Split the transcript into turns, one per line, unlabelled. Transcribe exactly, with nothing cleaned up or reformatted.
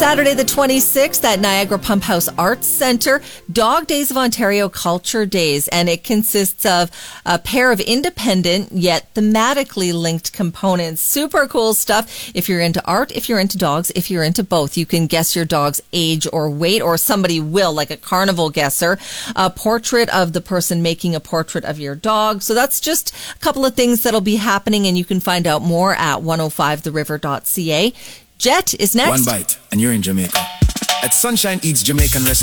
Saturday the twenty-sixth at Niagara Pump House Arts Centre, Dog Days of Ontario Culture Days, and it consists of a pair of independent yet thematically linked components. Super cool stuff. If you're into art, if you're into dogs, if you're into both, you can guess your dog's age or weight, or somebody will, like a carnival guesser. A portrait of the person making a portrait of your dog. So that's just a couple of things that'll be happening, and you can find out more at one oh five the river dot c a. Jet is next.
One bite, and you're in Jamaica. At Sunshine Eats Jamaican Restaurant.